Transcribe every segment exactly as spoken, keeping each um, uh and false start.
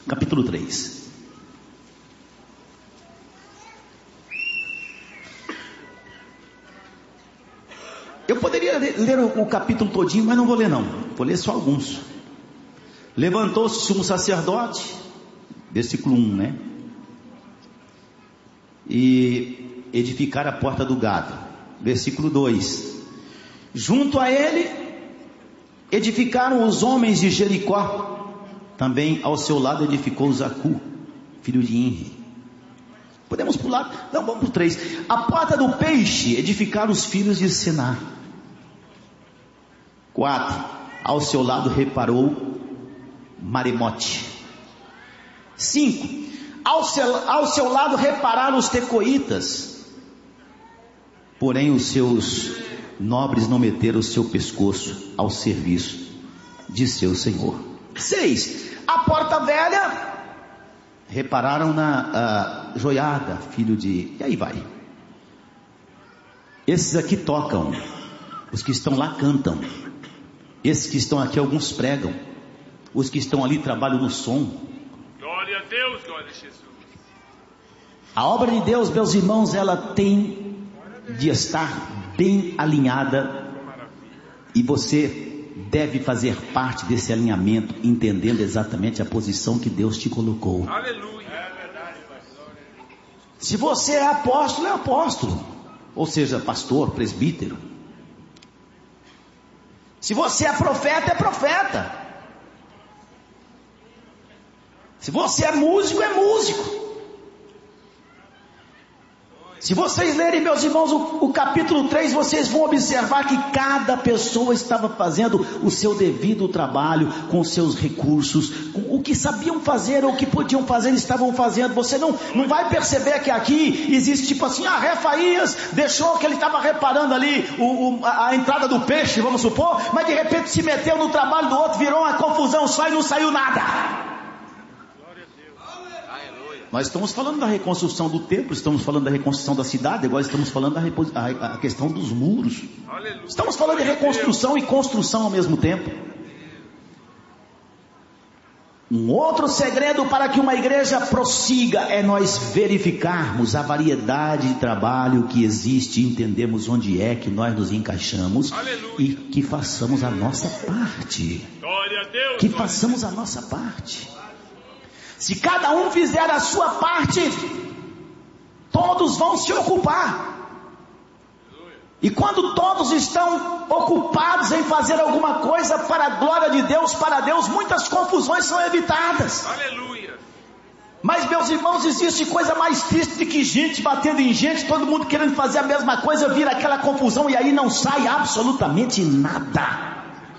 capítulo três. Eu poderia ler o capítulo todinho, mas não vou ler não, vou ler só alguns. Levantou-se o sumo sacerdote, versículo um, né? E edificar a porta do gado, versículo dois. Junto a ele edificaram os homens de Jericó, também ao seu lado edificou Zacu, filho de Inri. Podemos pular? Não, vamos para o três. A porta do peixe edificaram os filhos de Sená. quatro. Ao seu lado reparou Maremote. cinco. Ao seu, ao seu lado repararam os tecoitas, porém os seus nobres não meteram o seu pescoço ao serviço de seu senhor. seis. A porta velha repararam na Joiada, filho de... E aí vai. Esses aqui tocam, os que estão lá cantam, esses que estão aqui alguns pregam, os que estão ali trabalham no som. Glória a Deus, glória a Jesus. A obra de Deus, meus irmãos, ela tem de estar bem alinhada, e você deve fazer parte desse alinhamento, entendendo exatamente a posição que Deus te colocou. Aleluia. É verdade, pastor. Se você é apóstolo, é apóstolo, ou seja, pastor, presbítero. Se você é profeta, é profeta. Se você é músico, é músico. Se vocês lerem, meus irmãos, o, o capítulo três, vocês vão observar que cada pessoa estava fazendo o seu devido trabalho, com os seus recursos, com o que sabiam fazer ou o que podiam fazer, eles estavam fazendo. Você não, não vai perceber que aqui existe tipo assim, ah, Refaías deixou que ele estava reparando ali o, o, a, a entrada do peixe, vamos supor, mas de repente se meteu no trabalho do outro, virou uma confusão só e não saiu nada. Nós estamos falando da reconstrução do templo, estamos falando da reconstrução da cidade, agora estamos falando da repos... a, a questão dos muros. Aleluia. Estamos falando de reconstrução e construção ao mesmo tempo. Um outro segredo para que uma igreja prossiga é nós verificarmos a variedade de trabalho que existe, entendemos onde é que nós nos encaixamos. Aleluia. E que façamos a nossa parte. Glória a Deus, que façamos a nossa parte. Se cada um fizer a sua parte, todos vão se ocupar. E quando todos estão ocupados em fazer alguma coisa para a glória de Deus, para Deus, muitas confusões são evitadas. Aleluia. Mas, meus irmãos, existe coisa mais triste do que gente batendo em gente, todo mundo querendo fazer a mesma coisa, vira aquela confusão e aí não sai absolutamente nada.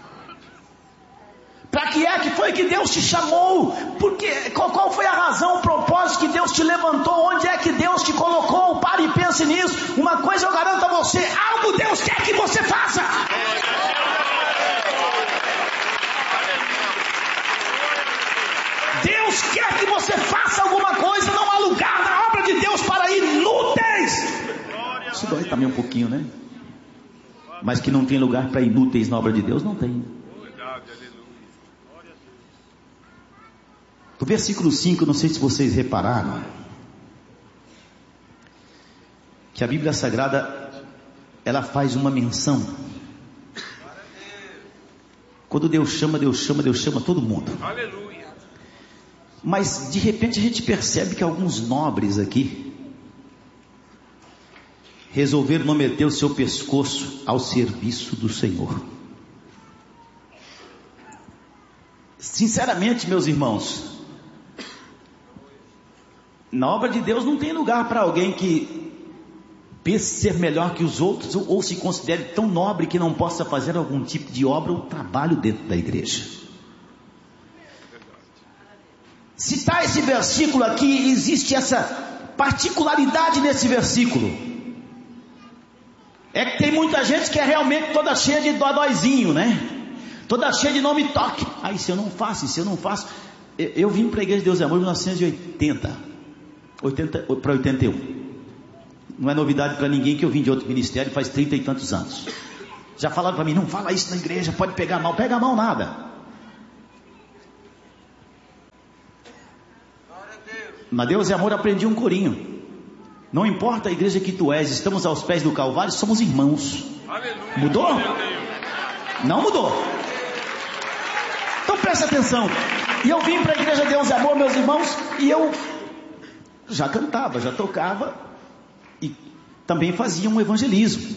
Para que é que foi que Deus te chamou? Porque, qual, qual foi a razão, o propósito que Deus te levantou? Onde é que Deus te colocou? Pare e pense nisso. Uma coisa eu garanto a você, algo Deus quer que você faça. Deus quer que você faça alguma coisa. Não há lugar na obra de Deus para inúteis. Isso dói também um pouquinho, né? Mas que não tem lugar para inúteis na obra de Deus, não tem. O versículo cinco, não sei se vocês repararam, que a Bíblia Sagrada, ela faz uma menção. Quando Deus chama, Deus chama, Deus chama todo mundo. Aleluia. Mas de repente a gente percebe que alguns nobres aqui resolveram não meter o seu pescoço ao serviço do Senhor. Sinceramente, meus irmãos, na obra de Deus não tem lugar para alguém que pense ser melhor que os outros, ou, ou se considere tão nobre que não possa fazer algum tipo de obra ou trabalho dentro da igreja. Citar esse versículo aqui, existe essa particularidade nesse versículo. É que tem muita gente que é realmente toda cheia de dodóizinho, né? Toda cheia de não me toque. Aí se eu não faço, se eu não faço. Eu, eu vim para a Igreja de Deus e Amor em mil novecentos e oitenta. oitenta para oitenta e um. Não é novidade para ninguém que eu vim de outro ministério faz trinta e tantos anos. Já falaram para mim, não fala isso na igreja, pode pegar mal. Pega mal nada. Mas Deus é amor, aprendi um corinho. Não importa a igreja que tu és, estamos aos pés do Calvário, somos irmãos. Aleluia. Mudou? Não mudou. Então presta atenção. E eu vim para a igreja Deus é Amor, meus irmãos, e eu já cantava, já tocava e também fazia um evangelismo.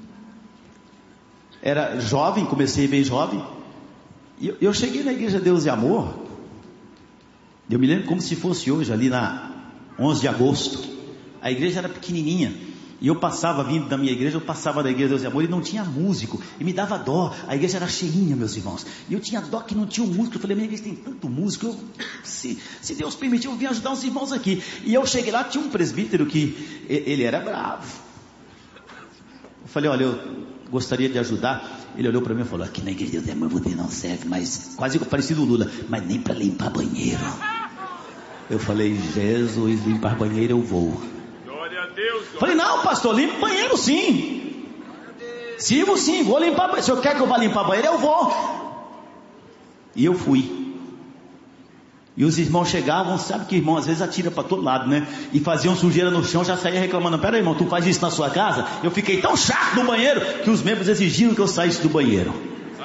Era jovem, comecei bem jovem. E eu, eu cheguei na igreja Deus é Amor. Eu me lembro como se fosse hoje, ali na onze de agosto. A igreja era pequenininha. E eu passava, vindo da minha igreja, eu passava da igreja Deus e Amor e não tinha músico. E me dava dó. A igreja era cheinha, meus irmãos. E eu tinha dó que não tinha um músico. Eu falei, minha igreja tem tanto músico. Eu, se, se Deus permitir, eu vim ajudar os irmãos aqui. E eu cheguei lá, tinha um presbítero que ele era bravo. Eu falei, olha, eu gostaria de ajudar. Ele olhou para mim e falou, aqui na igreja Deus e Amor você não serve, mas quase parecido o Lula, mas nem para limpar banheiro. Eu falei, Jesus, limpar banheiro eu vou. Deus, falei, não pastor, limpa banheiro sim. Sirvo sim, vou limpar banheiro. Se eu quer que eu vá limpar banheiro, eu vou. E eu fui. E os irmãos chegavam, sabe que irmão às vezes atira para todo lado, né? E faziam sujeira no chão, já saía reclamando, pera aí irmão, tu faz isso na sua casa? Eu fiquei tão chato no banheiro, que os membros exigiram que eu saísse do banheiro.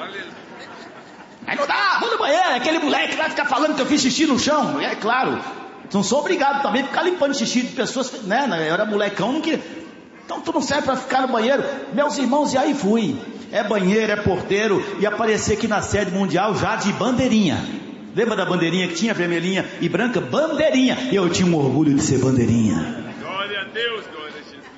Aí não dá, vou no banheiro, aquele moleque vai ficar falando que eu fiz xixi no chão. É claro, não sou obrigado também a ficar limpando xixi de pessoas, né? Eu era molecão, não queria. Então tu não serve para ficar no banheiro. Meus irmãos, e aí fui. É banheiro, é porteiro. E apareci aqui na sede mundial já de bandeirinha. Lembra da bandeirinha que tinha vermelhinha e branca? Bandeirinha. E eu tinha um orgulho de ser bandeirinha. Glória a Deus, glória a Jesus.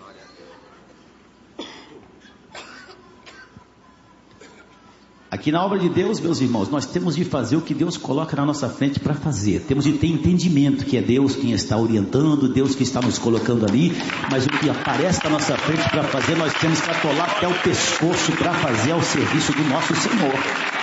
Aqui na obra de Deus, meus irmãos, nós temos de fazer o que Deus coloca na nossa frente para fazer. Temos de ter entendimento que é Deus quem está orientando, Deus que está nos colocando ali. Mas o que aparece na nossa frente para fazer, nós temos que atolar até o pescoço para fazer ao serviço do nosso Senhor.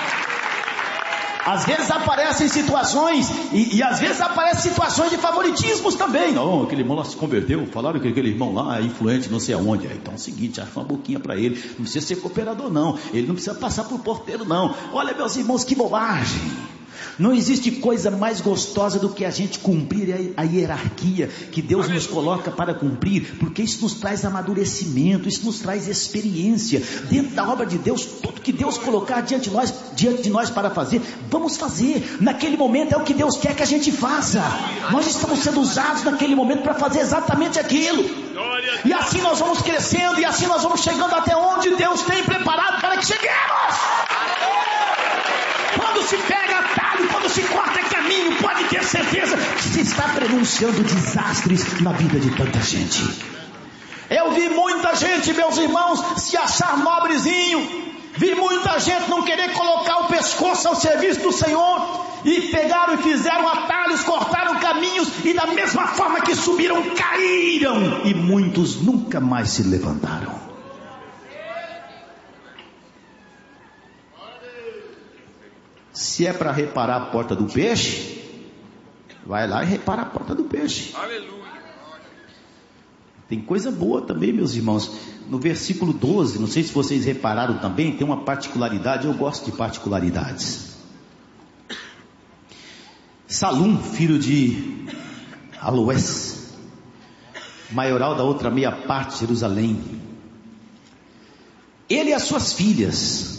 Às vezes aparecem situações, e, e às vezes aparecem situações de favoritismos também. Não, aquele irmão lá se converteu, falaram que aquele irmão lá é influente não sei aonde. Então é o seguinte, acha uma boquinha para ele, não precisa ser cooperador não, ele não precisa passar por porteiro não. Olha meus irmãos, que bobagem. Não existe coisa mais gostosa do que a gente cumprir a hierarquia que Deus nos coloca para cumprir, porque isso nos traz amadurecimento, isso nos traz experiência. Dentro da obra de Deus, tudo que Deus colocar diante de nós, diante de nós para fazer, vamos fazer. Naquele momento é o que Deus quer que a gente faça. Nós estamos sendo usados naquele momento para fazer exatamente aquilo. E assim nós vamos crescendo, e assim nós vamos chegando até onde Deus tem preparado para que cheguemos. Quando se pega atalho, quando se corta caminho, pode ter certeza que se está prenunciando desastres na vida de tanta gente. Eu vi muita gente, meus irmãos, se achar nobrezinho. Vi muita gente não querer colocar o pescoço ao serviço do Senhor. E pegaram e fizeram atalhos, cortaram caminhos. E da mesma forma que subiram, caíram. E muitos nunca mais se levantaram. Se é para reparar a porta do peixe, vai lá e repara a porta do peixe. Aleluia. Tem coisa boa também, meus irmãos. No versículo doze, não sei se vocês repararam também, tem uma particularidade, eu gosto de particularidades. Salum, filho de Aloés, maioral da outra meia parte de Jerusalém, ele e as suas filhas,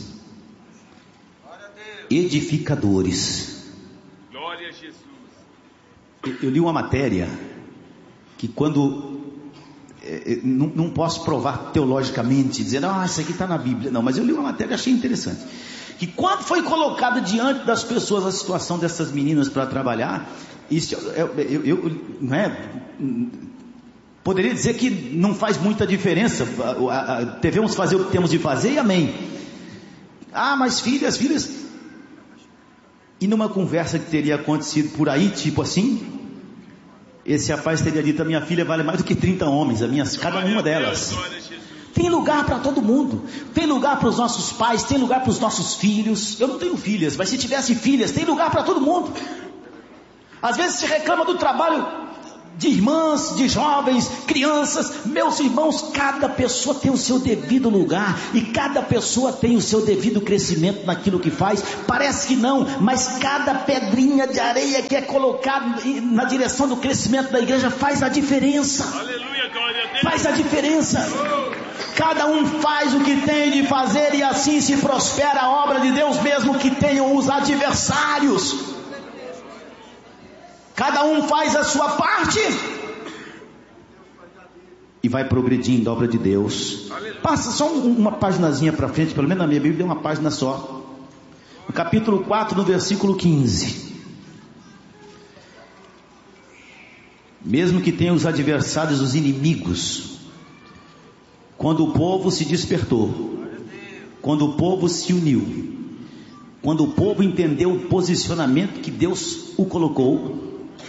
edificadores. Glória a Jesus. Eu, eu li uma matéria que quando é, não, não posso provar teologicamente, dizendo, ah, isso aqui está na Bíblia, não, mas eu li uma matéria e achei interessante, que quando foi colocada diante das pessoas a situação dessas meninas para trabalhar, isso eu, eu, eu não é, poderia dizer que não faz muita diferença, devemos fazer o que temos de fazer e amém. Ah, mas filhas, filhas. E numa conversa que teria acontecido por aí, tipo assim, esse rapaz teria dito, a minha filha vale mais do que trinta homens, a minha, cada uma delas. Tem lugar para todo mundo, tem lugar para os nossos pais, tem lugar para os nossos filhos. Eu não tenho filhas, mas se tivesse filhas, tem lugar para todo mundo. Às vezes se reclama do trabalho de irmãs, de jovens, crianças. Meus irmãos, cada pessoa tem o seu devido lugar, e cada pessoa tem o seu devido crescimento naquilo que faz. Parece que não, mas cada pedrinha de areia que é colocada na direção do crescimento da igreja faz a diferença. Aleluia, glória a Deus. Faz a diferença. Cada um faz o que tem de fazer, e assim se prospera a obra de Deus, mesmo que tenham os adversários. Cada um faz a sua parte e vai progredindo a obra de Deus. Passa só uma paginazinha para frente, pelo menos na minha Bíblia é uma página só. No capítulo quatro, no versículo quinze. Mesmo que tenha os adversários, os inimigos, quando o povo se despertou, quando o povo se uniu, quando o povo entendeu o posicionamento que Deus o colocou.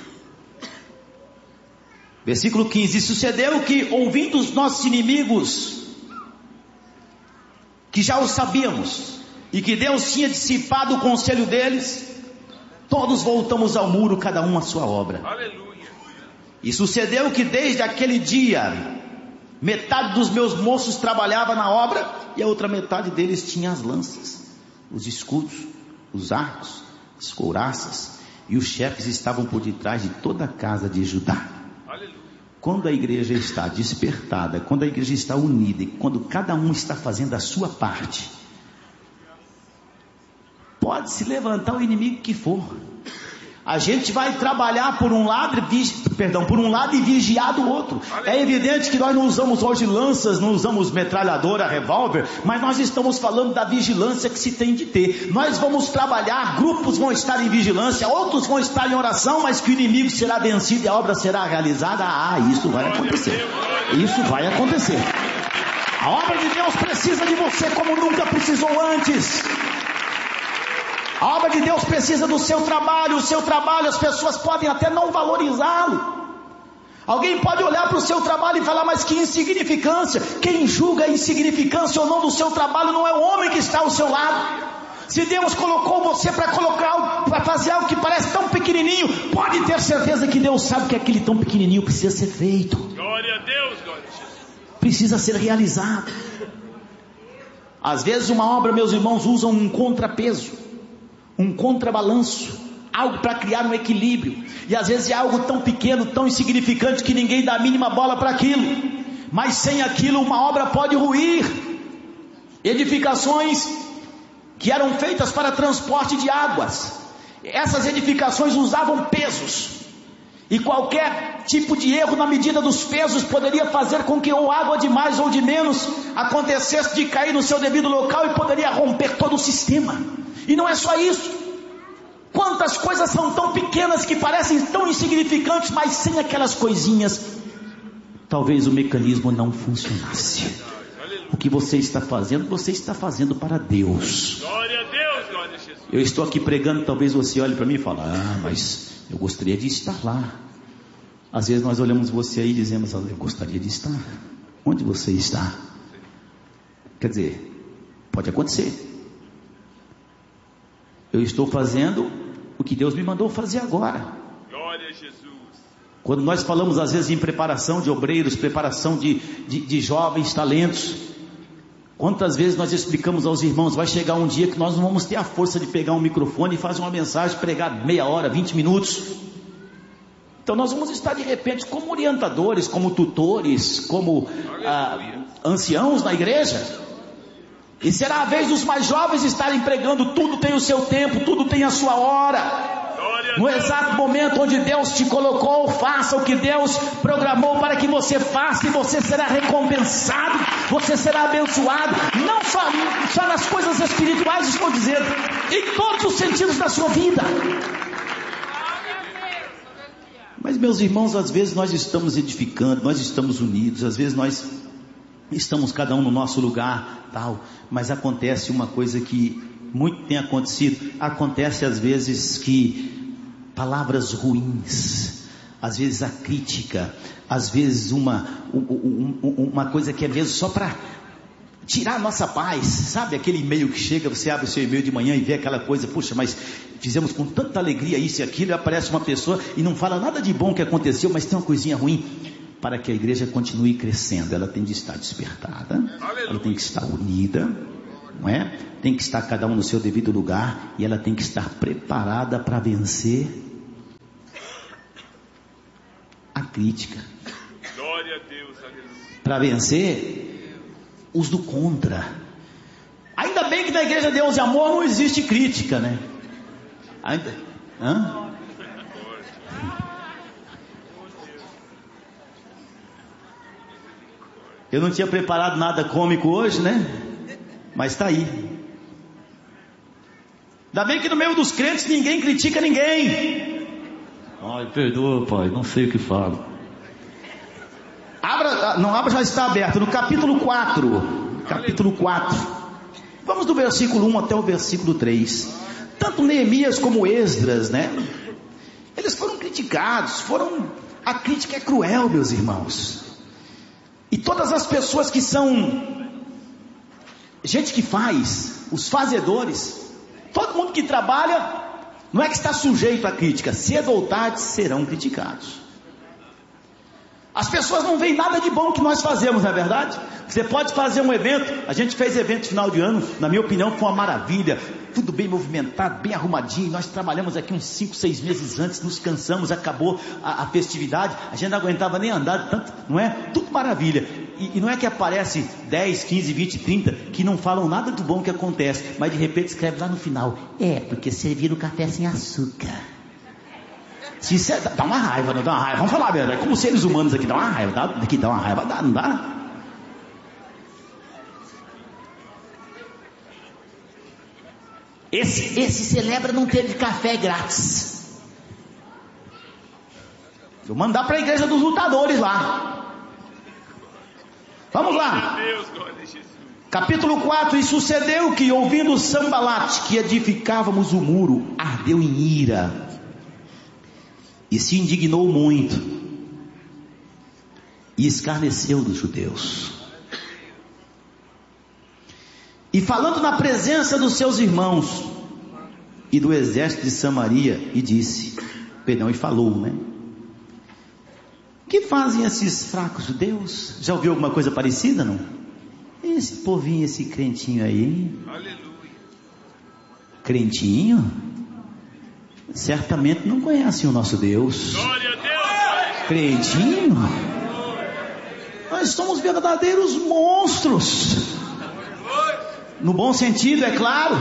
Versículo quinze: sucedeu que, ouvindo os nossos inimigos, que já o sabíamos, e que Deus tinha dissipado o conselho deles, todos voltamos ao muro, cada um a sua obra. Aleluia. E sucedeu que desde aquele dia, metade dos meus moços trabalhava na obra, e a outra metade deles tinha as lanças, os escudos, os arcos, as couraças, e os chefes estavam por detrás de toda a casa de Judá. Quando a igreja está despertada, quando a igreja está unida, e quando cada um está fazendo a sua parte, pode se levantar o inimigo que for. A gente vai trabalhar por um lado, perdão, por um lado e vigiar do outro. É evidente que nós não usamos hoje lanças, não usamos metralhadora, revólver, mas nós estamos falando da vigilância que se tem de ter. Nós vamos trabalhar, grupos vão estar em vigilância, outros vão estar em oração, mas que o inimigo será vencido e a obra será realizada. Ah, isso vai acontecer. Isso vai acontecer. A obra de Deus precisa de você como nunca precisou antes. A obra de Deus precisa do seu trabalho. O seu trabalho, as pessoas podem até não valorizá-lo. Alguém pode olhar para o seu trabalho e falar: mas que insignificância. Quem julga a insignificância ou não do seu trabalho não é o homem que está ao seu lado. Se Deus colocou você para colocar, para fazer algo que parece tão pequenininho, pode ter certeza que Deus sabe que aquele tão pequenininho precisa ser feito. Glória a Deus, glória a Deus. Precisa ser realizado. Às vezes uma obra, meus irmãos, usam um contrapeso, um contrabalanço, algo para criar um equilíbrio, e às vezes é algo tão pequeno, tão insignificante, que ninguém dá a mínima bola para aquilo, mas sem aquilo uma obra pode ruir. Edificações que eram feitas para transporte de águas, essas edificações usavam pesos, e qualquer tipo de erro na medida dos pesos poderia fazer com que ou água de mais ou de menos acontecesse de cair no seu devido local, e poderia romper todo o sistema. E não é só isso. Quantas coisas são tão pequenas que parecem tão insignificantes, mas sem aquelas coisinhas, talvez o mecanismo não funcionasse. O que você está fazendo, você está fazendo para Deus. Glória a Deus, glória a Jesus. Eu estou aqui pregando, talvez você olhe para mim e fale: ah, mas eu gostaria de estar lá. Às vezes nós olhamos você aí e dizemos: eu gostaria de estar. Onde você está? Quer dizer, pode acontecer. Eu estou fazendo o que Deus me mandou fazer agora. Glória a Jesus. Quando nós falamos às vezes em preparação de obreiros, preparação de, de, de jovens talentos, quantas vezes nós explicamos aos irmãos: vai chegar um dia que nós não vamos ter a força de pegar um microfone e fazer uma mensagem, pregar meia hora, vinte minutos. Então nós vamos estar de repente como orientadores, como tutores, como ah, anciãos na igreja. E será a vez dos mais jovens estarem pregando. Tudo tem o seu tempo, tudo tem a sua hora. No exato momento onde Deus te colocou, faça o que Deus programou para que você faça, e você será recompensado, você será abençoado, não só, só nas coisas espirituais, estou dizendo, em todos os sentidos da sua vida. Mas, meus irmãos, às vezes nós estamos edificando, nós estamos unidos, às vezes nós estamos cada um no nosso lugar, tal, mas acontece uma coisa que muito tem acontecido. Acontece às vezes que palavras ruins, às vezes a crítica, às vezes uma, uma coisa que é mesmo só para tirar a nossa paz. Sabe aquele e-mail que chega, você abre o seu e-mail de manhã e vê aquela coisa, puxa, mas fizemos com tanta alegria isso e aquilo, e aparece uma pessoa e não fala nada de bom que aconteceu, mas tem uma coisinha ruim. Para que a igreja continue crescendo, ela tem de estar despertada, ela tem que estar unida, não é? Tem que estar cada um no seu devido lugar, e ela tem que estar preparada para vencer a crítica. Glória a Deus, aleluia. Para vencer os do contra. Ainda bem que na igreja Deus e Amor não existe crítica, né? Ainda... Hã? Eu não tinha preparado nada cômico hoje, né? Mas está aí. Ainda bem que no meio dos crentes ninguém critica ninguém. Ai, perdoa, pai, não sei o que falo. Abra, não, abra, já está aberto, no capítulo quatro. Capítulo quatro. Vamos do versículo um até o versículo três. Tanto Neemias como Esdras, né? Eles foram criticados, foram... A crítica é cruel, meus irmãos. E todas as pessoas que são gente que faz, os fazedores, todo mundo que trabalha, não é que está sujeito à crítica, cedo ou tarde serão criticados. As pessoas não veem nada de bom que nós fazemos, não é verdade? Você pode fazer um evento, a gente fez evento final de ano, na minha opinião foi uma maravilha, tudo bem movimentado, bem arrumadinho, nós trabalhamos aqui uns cinco, seis meses antes, nos cansamos, acabou a, a festividade, a gente não aguentava nem andar, tanto, não é? Tudo maravilha, e, e não é que aparece dez, quinze, vinte, trinta, que não falam nada do bom que acontece, mas de repente escreve lá no final, é, porque serviram café sem açúcar. Se isso é, dá uma raiva, não dá uma raiva, vamos falar a verdade, como seres humanos aqui, dá uma raiva, dá, aqui dá uma raiva, dá, não dá? Esse, esse celebra não teve café grátis. Vou mandar para a igreja dos lutadores lá. Vamos lá. Capítulo quatro. E sucedeu que, ouvindo Sambalate, que edificávamos o muro, ardeu em ira e se indignou muito e escarneceu dos judeus. E falando na presença dos seus irmãos e do exército de Samaria, e disse, perdão, e falou, né? Que fazem esses fracos judeus? Já ouviu alguma coisa parecida, não? Esse povinho, esse crentinho aí. Aleluia. Crentinho? Certamente não conhecem o nosso Deus. Glória a Deus. Crentinho? Nós somos verdadeiros monstros. No bom sentido, é claro.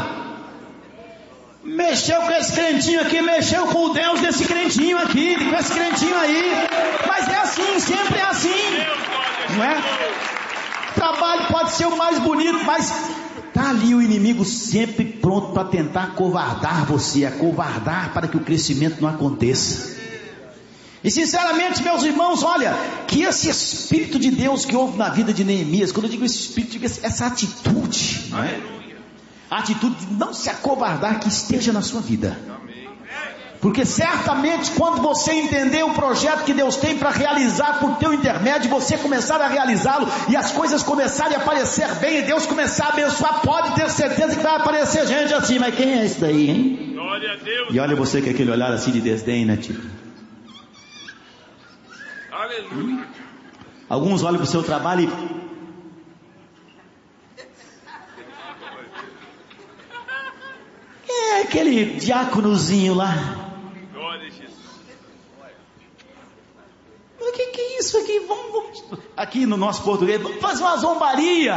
Mexeu com esse crentinho aqui, mexeu com o Deus desse crentinho aqui, com esse crentinho aí. Mas é assim, sempre é assim, não é? O trabalho pode ser o mais bonito, mas está ali o inimigo sempre pronto para tentar acovardar você, acovardar para que o crescimento não aconteça. E sinceramente, meus irmãos, olha, que esse Espírito de Deus que houve na vida de Neemias, quando eu digo esse Espírito, eu digo essa atitude, não é? A atitude de não se acovardar que esteja na sua vida. Porque certamente quando você entender o projeto que Deus tem para realizar por teu intermédio, você começar a realizá-lo e as coisas começarem a aparecer bem e Deus começar a abençoar, pode ter certeza que vai aparecer gente assim, mas quem é esse daí, hein? Glória a Deus. E olha você com aquele olhar assim de desdém, né, tipo? Aleluia. Alguns olham para o seu trabalho e... É aquele diáconozinho lá. Glória a Jesus. O que, que é isso aqui? Vamos, vamos... Aqui no nosso português, vamos fazer uma zombaria.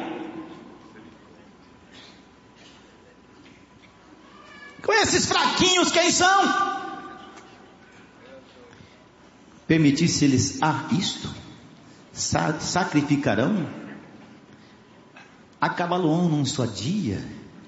Com esses fraquinhos, quem são? Permitisse eles a isto, sa- sacrificarão, acabá-lo num só dia,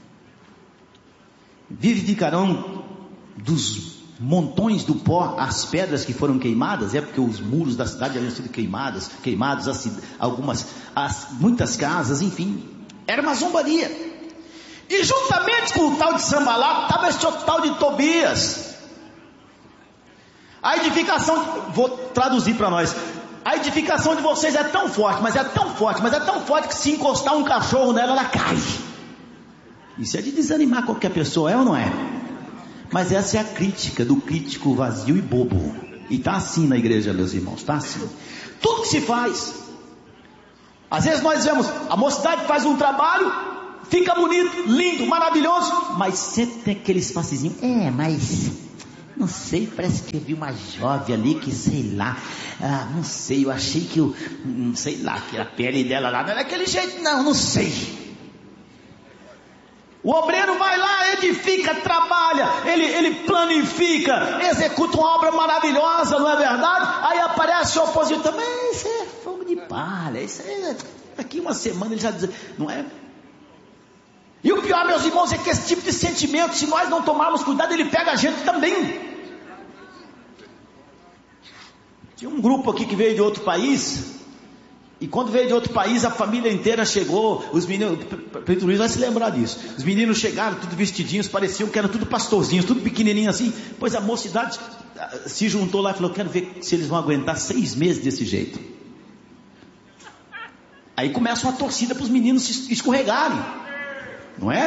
vivificarão dos montões do pó as pedras que foram queimadas, é porque os muros da cidade haviam sido queimados, queimados as, algumas, as, muitas casas, enfim, era uma zombaria. E juntamente com o tal de Sambalate estava esse tal de Tobias. A edificação, vou traduzir para nós, A edificação de vocês é tão forte, mas é tão forte, mas é tão forte que se encostar um cachorro nela, ela cai. Isso é de desanimar qualquer pessoa, é ou não é? Mas essa é a crítica do crítico vazio e bobo. E está assim na igreja, meus irmãos, está assim. Tudo que se faz. Às vezes nós vemos, a mocidade faz um trabalho, fica bonito, lindo, maravilhoso, mas sempre tem aquele espaçozinho. É, mas não sei, parece que eu vi uma jovem ali que sei lá, ah, não sei, eu achei que eu, não sei lá, que a pele dela lá não é daquele jeito, não, não sei. O obreiro vai lá, edifica, trabalha, ele, ele planifica, executa uma obra maravilhosa, não é verdade? Aí aparece o opositor também, isso é fogo de palha, isso é, daqui uma semana ele já diz, não é? E o pior, meus irmãos, é que esse tipo de sentimento, se nós não tomarmos cuidado, ele pega a gente também. Tinha um grupo aqui que veio de outro país, e quando veio de outro país, a família inteira chegou, os meninos, o Pedro Luiz vai se lembrar disso, os meninos chegaram tudo vestidinhos, pareciam que eram tudo pastorzinhos, tudo pequenininho assim, pois a mocidade se juntou lá e falou, quero ver se eles vão aguentar seis meses desse jeito. Aí começa uma torcida para os meninos se escorregarem, não é?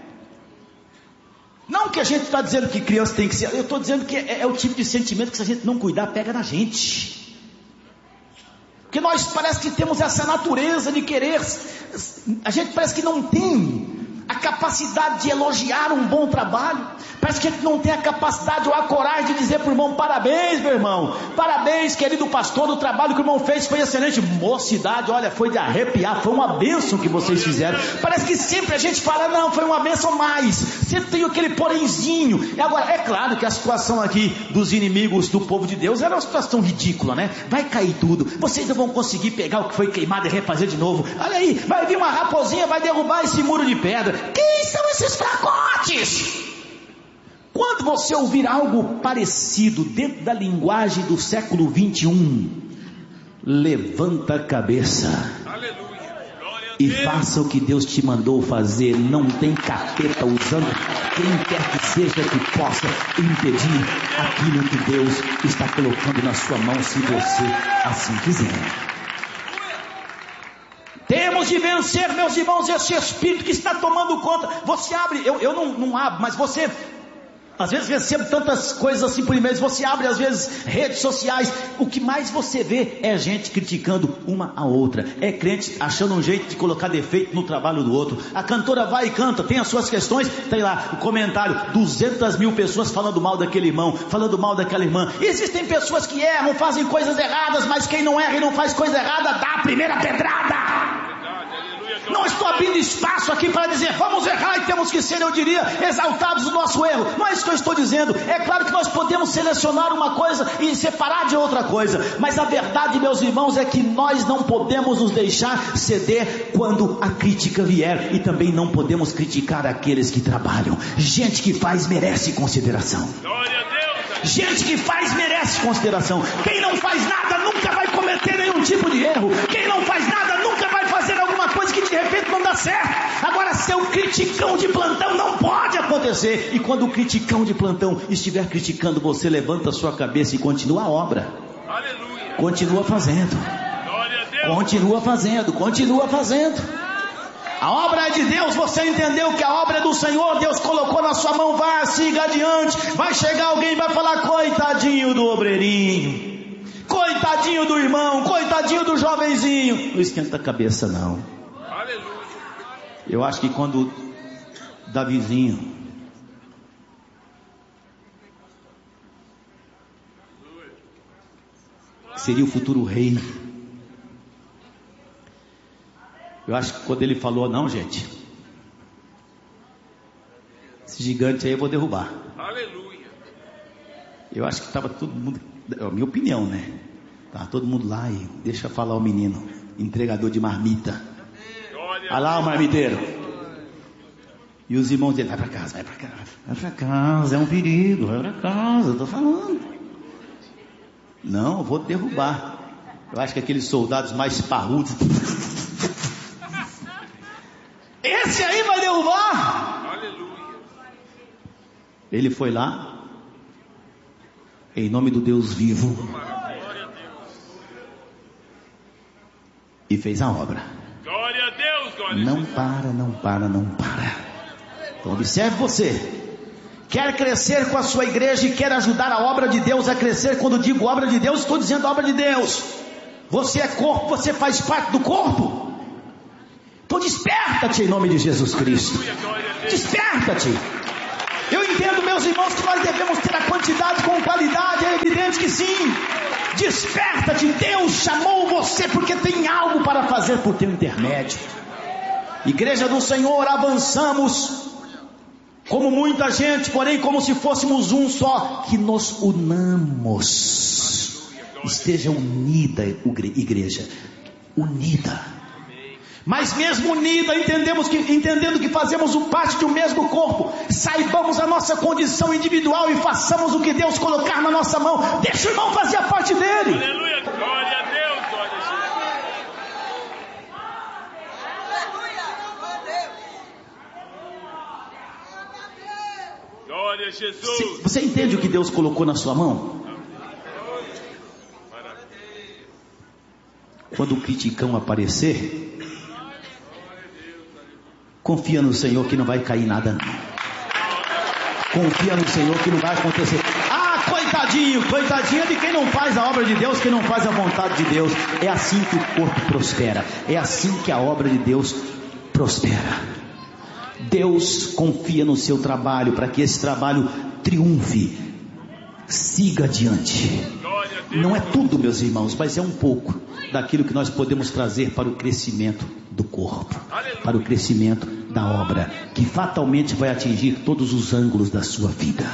Não que a gente está dizendo que criança tem que ser, eu estou dizendo que é, é o tipo de sentimento que se a gente não cuidar, pega na gente. Porque nós parece que temos essa natureza de querer, a gente parece que não tem a capacidade de elogiar um bom trabalho, parece que a gente não tem a capacidade ou a coragem de dizer para o irmão, parabéns meu irmão, parabéns querido pastor, o trabalho que o irmão fez foi excelente, mocidade, olha, foi de arrepiar, foi uma bênção que vocês fizeram. Parece que sempre a gente fala, não, foi uma bênção mais, sempre tem aquele porémzinho. Agora, é claro que a situação aqui dos inimigos do povo de Deus era uma situação ridícula, né? Vai cair tudo, vocês não vão conseguir pegar o que foi queimado e refazer de novo. Olha aí, vai vir uma raposinha, vai derrubar esse muro de pedra. Quem são esses fracotes? Quando você ouvir algo parecido dentro da linguagem do século vinte e um, levanta a cabeça. Aleluia. E faça o que Deus te mandou fazer. Não tem capeta usando quem quer que seja que possa impedir aquilo que Deus está colocando na sua mão, se você assim quiser. Temos de vencer, meus irmãos, esse espírito que está tomando conta. Você abre, eu, eu não, não abro, mas você, às vezes recebo tantas coisas assim por e-mails, você abre às vezes redes sociais, o que mais você vê é gente criticando uma a outra, é crente achando um jeito de colocar defeito no trabalho do outro. A cantora vai e canta, tem as suas questões, tem lá o comentário, duzentas mil pessoas falando mal daquele irmão, falando mal daquela irmã. E existem pessoas que erram, fazem coisas erradas, mas quem não erra e não faz coisa errada, dá a primeira pedrada. Não estou abrindo espaço aqui para dizer vamos errar e temos que ser, eu diria, exaltados do nosso erro. Não é isso que eu estou dizendo. É claro que nós podemos selecionar uma coisa e separar de outra coisa, mas a verdade, meus irmãos, é que nós não podemos nos deixar ceder quando a crítica vier, e também não podemos criticar aqueles que trabalham. Gente que faz merece consideração. Gente que faz merece consideração. Quem não faz nada nunca vai cometer nenhum tipo de erro. Quem não faz nada nunca vai fazer alguma coisa que de repente não dá certo. Agora, ser o criticão de plantão não pode acontecer. E quando o criticão de plantão estiver criticando você, levanta a sua cabeça e continua a obra. Aleluia. Continua fazendo. Continua fazendo, continua fazendo. A obra é de Deus, você entendeu que a obra é do Senhor, Deus colocou na sua mão, vá, siga adiante. Vai chegar alguém e vai falar, coitadinho do obreirinho, coitadinho do irmão, coitadinho do jovenzinho. Não esquenta a cabeça não. Eu acho que quando Davizinho seria o futuro rei, eu acho que quando ele falou, não gente, esse gigante aí eu vou derrubar. Aleluia. Eu acho que estava todo mundo, é a minha opinião, né? Estava todo mundo lá e deixa falar o menino, entregador de marmita. Olha lá o marmiteiro. E os irmãos dele, vai para casa, vai para casa, vai para casa, é um perigo, vai para casa, eu estou falando. Não, eu vou derrubar. Eu acho que aqueles soldados mais parrudos, esse aí vai derrubar. Aleluia. Ele foi lá, em nome do Deus vivo, e fez a obra. Glória a Deus, glória a Não Jesus. para, não para, não para. Então observe você. Quer crescer com a sua igreja e quer ajudar a obra de Deus a crescer. Quando digo obra de Deus, estou dizendo obra de Deus. Você é corpo, você faz parte do corpo. Então desperta-te em nome de Jesus Cristo. Desperta-te. Eu entendo, meus irmãos, que nós devemos ter a quantidade com qualidade. É evidente que sim. Desperta-te. Deus chamou você porque tem algo para fazer por teu intermédio. Igreja do Senhor, avançamos como muita gente, porém como se fôssemos um só. Que nos unamos. Esteja unida, igreja, unida. Mas mesmo unida, entendemos que, entendendo que fazemos parte de um mesmo corpo, saibamos a nossa condição individual e façamos o que Deus colocar na nossa mão. Deixa o irmão fazer a parte dele. Aleluia, glória a Deus, glória a Jesus. Glória a Jesus. Você entende o que Deus colocou na sua mão? Quando o criticão aparecer, confia no Senhor que não vai cair nada não. Confia no Senhor que não vai acontecer. Ah, coitadinho, coitadinho de quem não faz a obra de Deus, quem não faz a vontade de Deus. É assim que o corpo prospera. É assim que a obra de Deus prospera. Deus confia no seu trabalho para que esse trabalho triunfe, siga adiante. Não é tudo, meus irmãos, mas é um pouco daquilo que nós podemos trazer para o crescimento do corpo, para o crescimento da obra, que fatalmente vai atingir todos os ângulos da sua vida.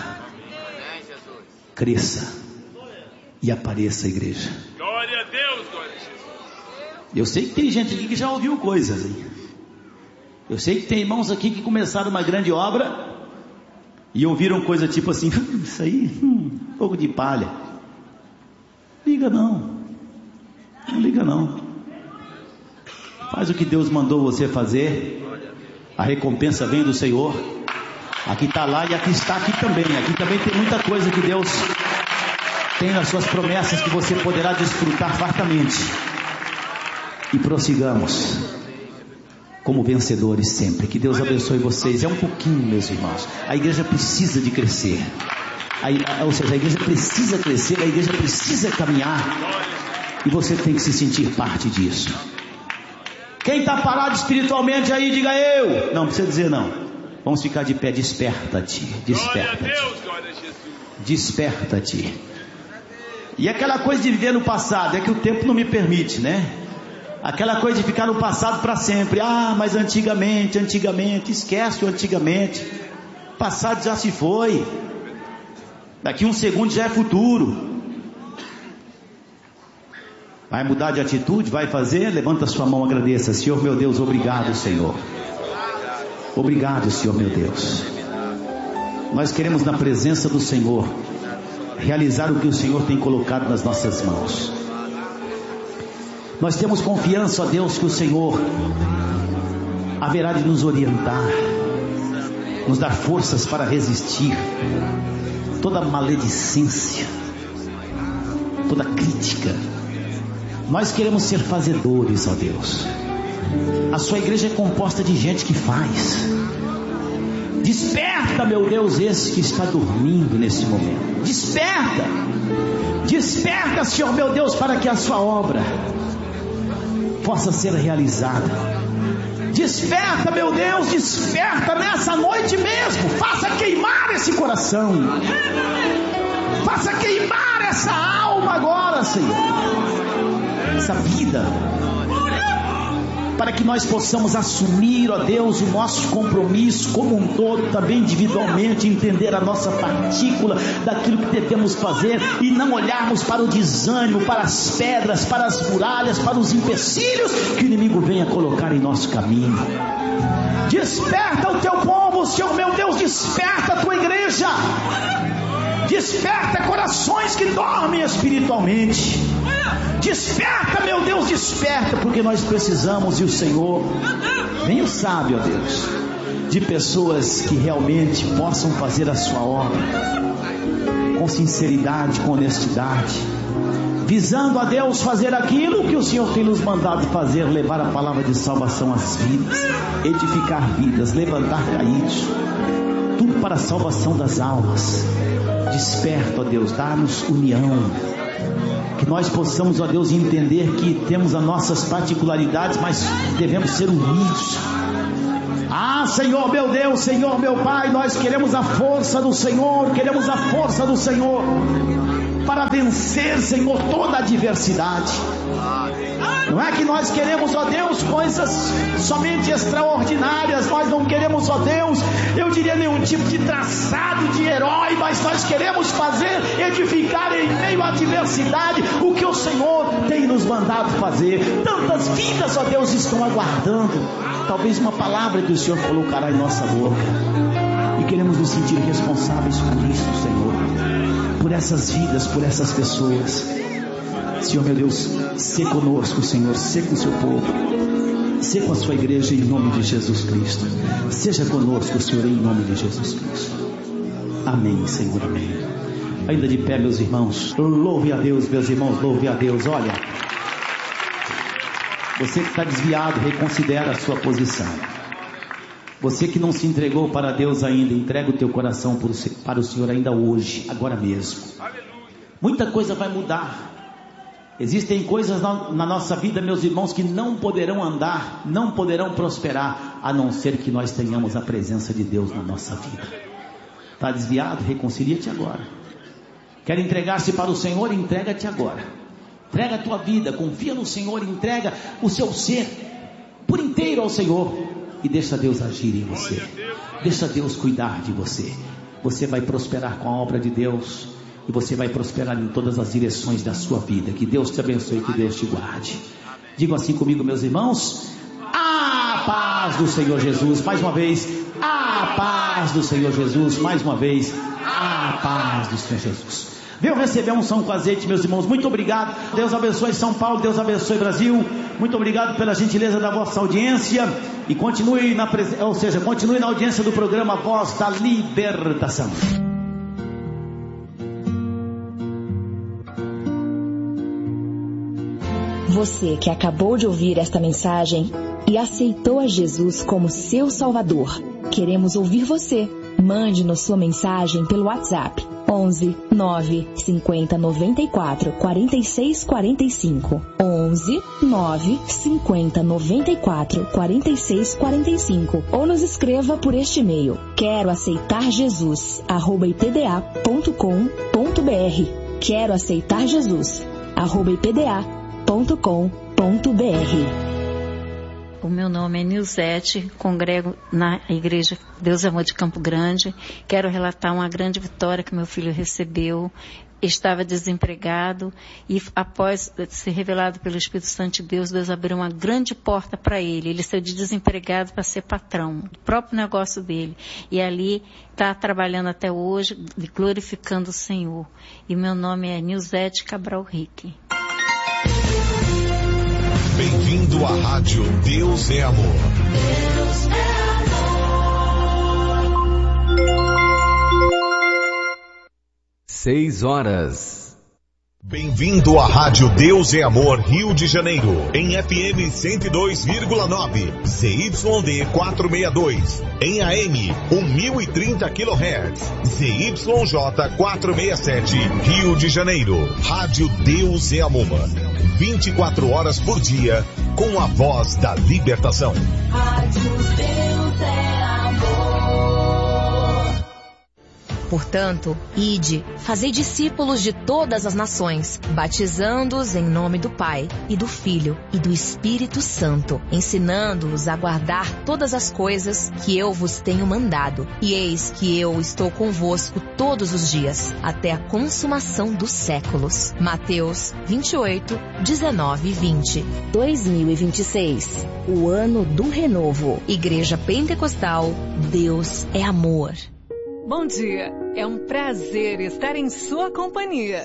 Cresça e apareça, igreja. Glória a Deus, glória a Jesus. Eu sei que tem gente aqui que já ouviu coisas, hein? Eu sei que tem irmãos aqui que começaram uma grande obra e ouviram coisa tipo assim, isso aí, hum, um pouco de palha. Liga não, não liga não. Faz o que Deus mandou você fazer. A recompensa vem do Senhor. Aqui está lá e aqui está aqui também. Aqui também tem muita coisa que Deus tem nas suas promessas que você poderá desfrutar fartamente. E prossigamos como vencedores sempre. Que Deus abençoe vocês. É um pouquinho, meus irmãos. A igreja precisa de crescer. A, ou seja, a igreja precisa crescer, a igreja precisa caminhar. E você tem que se sentir parte disso. Quem está parado espiritualmente aí, diga eu. Não precisa dizer não. Vamos ficar de pé. Desperta-te. Desperta-te. Desperta-te. E aquela coisa de viver no passado, é que o tempo não me permite, né? Aquela coisa de ficar no passado para sempre. Ah, mas antigamente, antigamente. Esquece o antigamente. O passado já se foi. Daqui um segundo já é futuro. Vai mudar de atitude? Vai fazer? Levanta sua mão, agradeça. Senhor meu Deus, obrigado, Senhor. Obrigado, Senhor meu Deus. Nós queremos na presença do Senhor realizar o que o Senhor tem colocado nas nossas mãos. Nós temos confiança, ó Deus, que o Senhor haverá de nos orientar, nos dar forças para resistir toda maledicência, toda crítica. Nós queremos ser fazedores, ó Deus. A sua igreja é composta de gente que faz. Desperta, meu Deus, esse que está dormindo nesse momento. Desperta. Desperta, Senhor meu Deus, para que a sua obra possa ser realizada. Desperta, meu Deus, desperta nessa noite mesmo. Faça queimar esse coração. Faça queimar essa alma agora, Senhor. Essa vida. Para que nós possamos assumir, ó Deus, o nosso compromisso como um todo, também individualmente, entender a nossa partícula daquilo que devemos fazer e não olharmos para o desânimo, para as pedras, para as muralhas, para os empecilhos que o inimigo venha colocar em nosso caminho. Desperta o teu povo, Senhor meu Deus, desperta a tua igreja. Desperta corações que dormem espiritualmente. Desperta, meu Deus, desperta, porque nós precisamos, e o Senhor bem o sabe, ó Deus, de pessoas que realmente possam fazer a sua obra com sinceridade, com honestidade, visando a Deus fazer aquilo que o Senhor tem nos mandado fazer, levar a palavra de salvação às vidas, edificar vidas, levantar caídos, tudo para a salvação das almas. Desperta, ó Deus, dá-nos união, que nós possamos, ó Deus, entender que temos as nossas particularidades, mas devemos ser unidos. Ah, Senhor meu Deus, Senhor meu Pai, nós queremos a força do Senhor, queremos a força do Senhor para vencer, Senhor, toda a adversidade. Não é que nós queremos, ó Deus, coisas somente extraordinárias, nós não queremos, ó Deus, eu diria nenhum tipo de traçado de herói, mas nós queremos fazer, edificar em meio à adversidade o que o Senhor tem nos mandado fazer. Tantas vidas, ó Deus, estão aguardando talvez uma palavra que o Senhor colocará em nossa boca, e queremos nos sentir responsáveis por isso, Senhor, por essas vidas, por essas pessoas. Senhor meu Deus, sê conosco, Senhor, sê com o seu povo, sê com a sua igreja, em nome de Jesus Cristo. Seja conosco, Senhor, em nome de Jesus Cristo. Amém, Senhor, amém. Ainda de pé, meus irmãos, louve a Deus, meus irmãos, louve a Deus. Olha, você que está desviado, reconsidera a sua posição. Você que não se entregou para Deus ainda, entrega o teu coração para o Senhor ainda hoje, agora mesmo. Muita coisa vai mudar. Existem coisas na, na nossa vida, meus irmãos, que não poderão andar, não poderão prosperar, a não ser que nós tenhamos a presença de Deus na nossa vida. Está desviado? Reconcilia-te agora. Quer entregar-se para o Senhor? Entrega-te agora. Entrega a tua vida, confia no Senhor, entrega o seu ser por inteiro ao Senhor e deixa Deus agir em você. Deixa Deus cuidar de você. Você vai prosperar com a obra de Deus. E você vai prosperar em todas as direções da sua vida. Que Deus te abençoe, que Deus te guarde. Digam assim comigo, meus irmãos: a paz do Senhor Jesus. Mais uma vez, a paz do Senhor Jesus. Mais uma vez, a paz do Senhor Jesus. Venham receber um unção com azeite, meus irmãos. Muito obrigado. Deus abençoe São Paulo, Deus abençoe Brasil. Muito obrigado pela gentileza da vossa audiência. E continue na, ou seja, continue na audiência do programa Voz da Libertação. Você que acabou de ouvir esta mensagem e aceitou a Jesus como seu Salvador, queremos ouvir você. Mande-nos sua mensagem pelo WhatsApp onze, nove, cinquenta, noventa e quatro, quarenta e seis, quarenta e cinco. onze, nove, cinquenta, noventa e quatro, quarenta e seis, quarenta e cinco. Ou nos escreva por este e-mail: quero aceitar Jesus, arroba ipda ponto com ponto br. Quero aceitar Jesus, arroba ipda ponto com ponto br. O meu nome é Nilzete, congrego na Igreja Deus é Amor de Campo Grande. Quero relatar uma grande vitória que meu filho recebeu. Estava desempregado e após ser revelado pelo Espírito Santo de Deus, Deus abriu uma grande porta para ele. Ele saiu de desempregado para ser patrão do próprio negócio dele. E ali está trabalhando até hoje, glorificando o Senhor. E meu nome é Nilzete Cabral Rique. Bem-vindo à Rádio Deus é Amor. Deus é amor. Seis horas. Bem-vindo à Rádio Deus é Amor, Rio de Janeiro, em F M cento e dois vírgula nove, Z Y D quatrocentos e sessenta e dois, em A M mil e trinta quilohertz, Z Y J quatrocentos e sessenta e sete, Rio de Janeiro. Rádio Deus é Amor, vinte e quatro horas por dia, com a voz da libertação. Rádio Deus é amor. Portanto, ide, fazei discípulos de todas as nações, batizando-os em nome do Pai, e do Filho, e do Espírito Santo, ensinando-os a guardar todas as coisas que eu vos tenho mandado. E eis que eu estou convosco todos os dias, até a consumação dos séculos. Mateus vinte e oito, dezenove e vinte. dois mil e vinte e seis, o ano do renovo. Igreja Pentecostal, Deus é amor. Bom dia, é um prazer estar em sua companhia.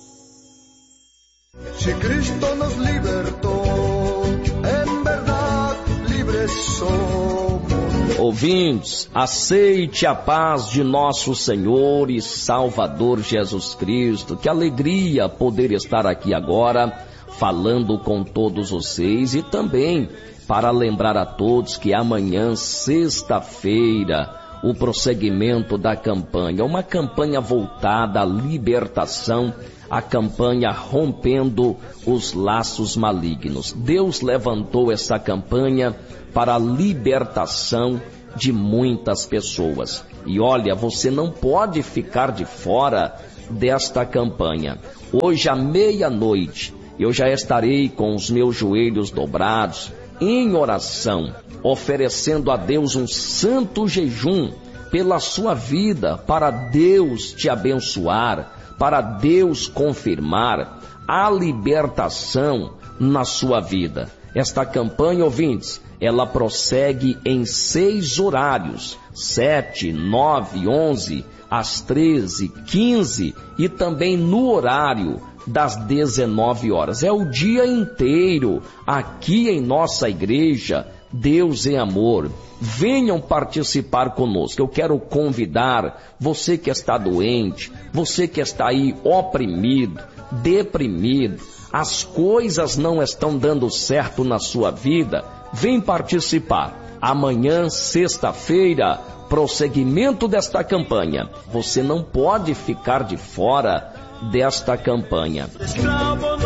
Si Cristo nos libertó, en verdad libres somos. Ouvintes, aceite a paz de nosso Senhor e Salvador Jesus Cristo. Que alegria poder estar aqui agora falando com todos vocês e também para lembrar a todos que amanhã, sexta-feira, o prosseguimento da campanha, uma campanha voltada à libertação, a campanha Rompendo os Laços Malignos. Deus levantou essa campanha para a libertação de muitas pessoas. E olha, você não pode ficar de fora desta campanha. Hoje à meia-noite, eu já estarei com os meus joelhos dobrados, em oração, oferecendo a Deus um santo jejum pela sua vida, para Deus te abençoar, para Deus confirmar a libertação na sua vida. Esta campanha, ouvintes, ela prossegue em seis horários, sete, nove, onze, às treze, quinze e também no horário das dezenove horas. É o dia inteiro aqui em nossa igreja, Deus é Amor. Venham participar conosco. Eu quero convidar você que está doente, você que está aí oprimido, deprimido, as coisas não estão dando certo na sua vida, vem participar. Amanhã, sexta-feira, prosseguimento desta campanha. Você não pode ficar de fora desta campanha.